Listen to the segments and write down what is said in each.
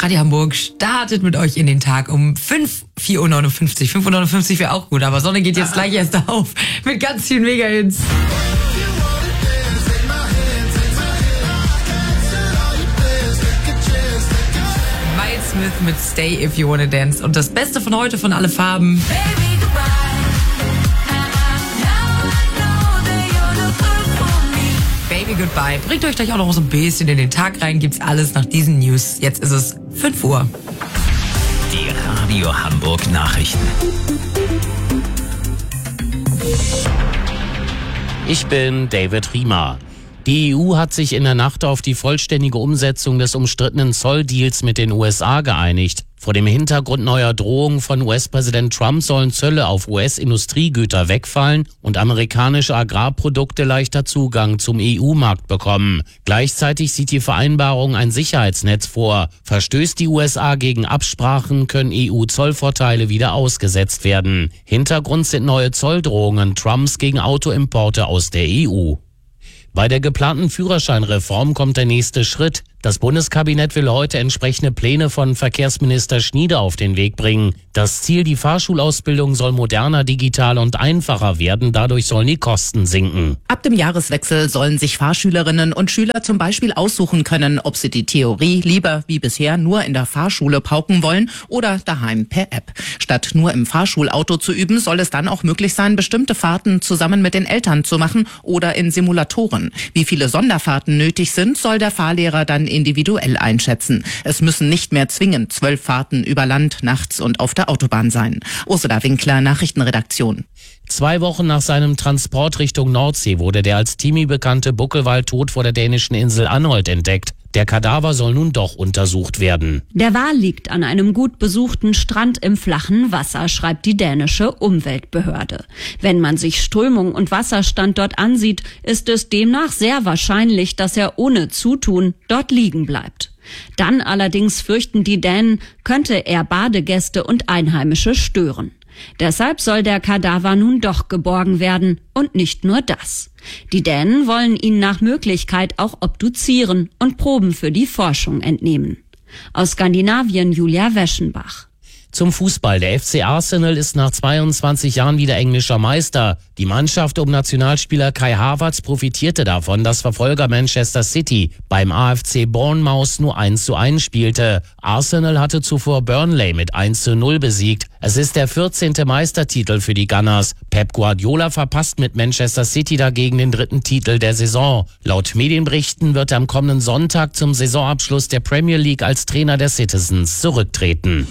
Radio Hamburg startet mit euch in den Tag um 4:59 Uhr. 5:59 Uhr wäre auch gut, aber Sonne geht jetzt gleich erst auf mit ganz vielen Mega-Hits. Miles Smith mit Stay If You Wanna Dance und das Beste von heute von Alle Farben. Baby Goodbye. Bringt euch gleich auch noch so ein bisschen in den Tag rein. Gibt's alles nach diesen News. Jetzt ist es 5 Uhr. Die Radio Hamburg Nachrichten. Ich bin David Riemer. Die EU hat sich in der Nacht auf die vollständige Umsetzung des umstrittenen Zolldeals mit den USA geeinigt. Vor dem Hintergrund neuer Drohungen von US-Präsident Trump sollen Zölle auf US-Industriegüter wegfallen und amerikanische Agrarprodukte leichter Zugang zum EU-Markt bekommen. Gleichzeitig sieht die Vereinbarung ein Sicherheitsnetz vor. Verstößt die USA gegen Absprachen, können EU-Zollvorteile wieder ausgesetzt werden. Hintergrund sind neue Zolldrohungen Trumps gegen Autoimporte aus der EU. Bei der geplanten Führerscheinreform kommt der nächste Schritt. Das Bundeskabinett will heute entsprechende Pläne von Verkehrsminister Schniede auf den Weg bringen. Das Ziel, die Fahrschulausbildung soll moderner, digital und einfacher werden. Dadurch sollen die Kosten sinken. Ab dem Jahreswechsel sollen sich Fahrschülerinnen und Schüler zum Beispiel aussuchen können, ob sie die Theorie lieber wie bisher nur in der Fahrschule pauken wollen oder daheim per App. Statt nur im Fahrschulauto zu üben, soll es dann auch möglich sein, bestimmte Fahrten zusammen mit den Eltern zu machen oder in Simulatoren. Wie viele Sonderfahrten nötig sind, soll der Fahrlehrer dann individuell einschätzen. Es müssen nicht mehr zwingend 12 Fahrten über Land, nachts und auf der Autobahn sein. Ursula Winkler, Nachrichtenredaktion. 2 Wochen nach seinem Transport Richtung Nordsee wurde der als Timi bekannte Buckelwal tot vor der dänischen Insel Anholt entdeckt. Der Kadaver soll nun doch untersucht werden. Der Wal liegt an einem gut besuchten Strand im flachen Wasser, schreibt die dänische Umweltbehörde. Wenn man sich Strömung und Wasserstand dort ansieht, ist es demnach sehr wahrscheinlich, dass er ohne Zutun dort liegen bleibt. Dann allerdings fürchten die Dänen, könnte er Badegäste und Einheimische stören. Deshalb soll der Kadaver nun doch geborgen werden und nicht nur das. Die Dänen wollen ihn nach Möglichkeit auch obduzieren und Proben für die Forschung entnehmen. Aus Skandinavien Julia Weschenbach. Zum Fußball. Der FC Arsenal ist nach 22 Jahren wieder englischer Meister. Die Mannschaft um Nationalspieler Kai Havertz profitierte davon, dass Verfolger Manchester City beim AFC Bournemouth nur 1:1 spielte. Arsenal hatte zuvor Burnley mit 1:0 besiegt. Es ist der 14. Meistertitel für die Gunners. Pep Guardiola verpasst mit Manchester City dagegen den 3. Titel der Saison. Laut Medienberichten wird er am kommenden Sonntag zum Saisonabschluss der Premier League als Trainer der Citizens zurücktreten.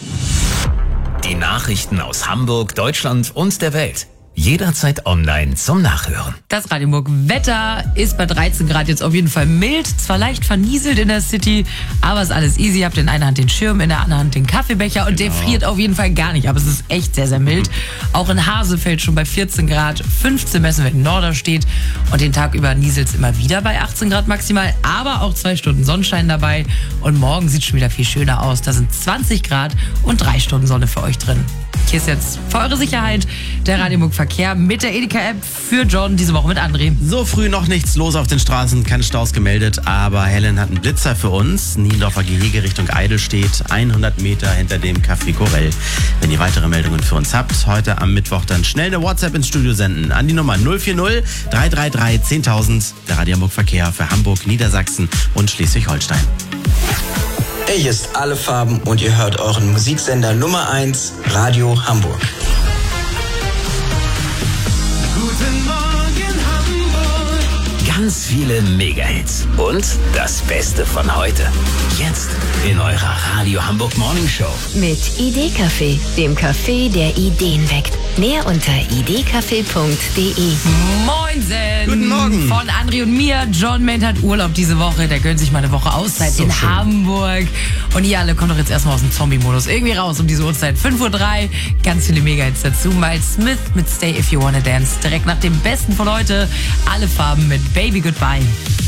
Die Nachrichten aus Hamburg, Deutschland und der Welt. Jederzeit online zum Nachhören. Das Radio Hamburg Wetter ist bei 13 Grad jetzt auf jeden Fall mild. Zwar leicht vernieselt in der City, aber ist alles easy. Ihr habt in einer Hand den Schirm, in der anderen Hand den Kaffeebecher und der friert auf jeden Fall gar nicht. Aber es ist echt sehr, sehr mild. Auch in Hasefeld schon bei 14 Grad. 15 messen wir in Norderstedt. Und den Tag über nieselt es immer wieder bei 18 Grad maximal. Aber auch 2 Stunden Sonnenschein dabei. Und morgen sieht es schon wieder viel schöner aus. Da sind 20 Grad und 3 Stunden Sonne für euch drin. Hier ist jetzt für eure Sicherheit der Radio Hamburg Verkehr mit der Edeka-App für John diese Woche mit André. So früh noch nichts los auf den Straßen, keine Staus gemeldet, aber Helen hat einen Blitzer für uns. Niendorfer Gehege Richtung Eidelstedt, 100 Meter hinter dem Café Corell. Wenn ihr weitere Meldungen für uns habt, heute am Mittwoch dann schnell eine WhatsApp ins Studio senden an die Nummer 040 333 10.000. Der Radio Hamburg Verkehr für Hamburg, Niedersachsen und Schleswig-Holstein. Hier ist Alle Farben und ihr hört euren Musiksender Nummer 1, Radio Hamburg. Guten Morgen Hamburg. Ganz viele Mega-Hits und das Beste von heute. Jetzt in eurer Radio Hamburg Morning Show. Mit Idee-Café, dem Café, der Ideen weckt. Mehr unter idcafé.de. Moinsen! Guten Morgen! Von André und mir. John Ment hat Urlaub diese Woche. Der gönnt sich mal eine Woche Auszeit So in schön. Hamburg. Und ihr alle kommt doch jetzt erstmal aus dem Zombie-Modus irgendwie raus um diese Uhrzeit. 5:03 Uhr. Ganz viele Mega-Hits dazu. Miles Smith mit Stay If You Wanna Dance. Direkt nach dem Besten von heute. Alle Farben mit Baby Goodbye.